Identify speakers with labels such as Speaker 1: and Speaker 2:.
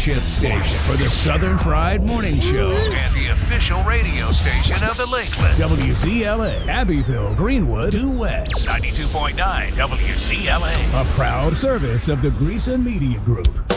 Speaker 1: flagship station for the Southern Pride Morning Show and the official radio station of the Lakeland. WZLA, Abbeville, Greenwood, Due West. 92.9 WZLA. A proud service of the Greason Media Group.